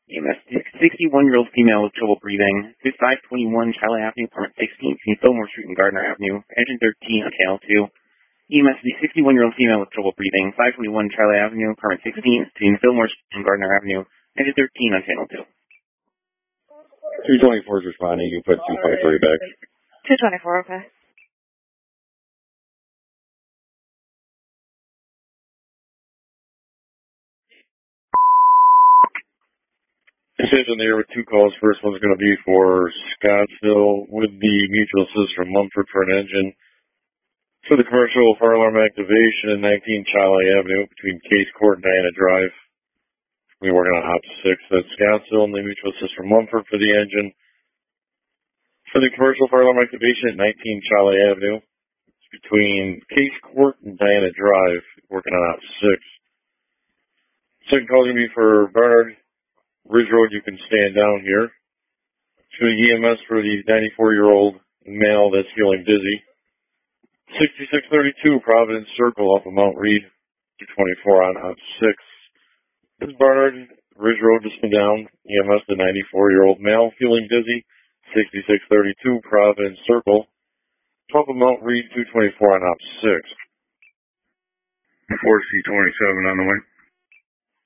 EMS 61-year-old female with trouble breathing, 521 Charlotte Avenue, apartment 16, between Fillmore Street and Gardner Avenue, engine 13 on channel 2. EMS 61-year-old female with trouble breathing, 521 Charlotte Avenue, apartment 16, between Fillmore Street and Gardner Avenue, engine 13 on channel 2. 224 is responding. You put 223 back. 224, okay. Decision there with 2 calls. First one's going to be for Scottsville with the mutual assist from Mumford for an engine. For the commercial fire alarm activation in 19 Charlie Avenue between Case Court and Diana Drive. We're working on op 6. That's Scottsville and the mutual assist from Mumford for the engine. For the commercial fire alarm activation at 19 Charlie Avenue between Case Court and Diana Drive. Working on op 6. Second call is going to be for Bernard. Ridge Road, you can stand down here. To the EMS for the 94-year-old male that's feeling dizzy. 6632 Providence Circle off of Mount Reed. 224 on op 6. This is Barnard. Ridge Road, just been down. EMS, the 94-year-old male feeling dizzy. 6632 Providence Circle. Top of Mount Reed, 224 on op 6. 4C27 on the way.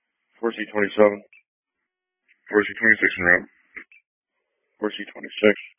4C27. 4C26 en route. 4C26.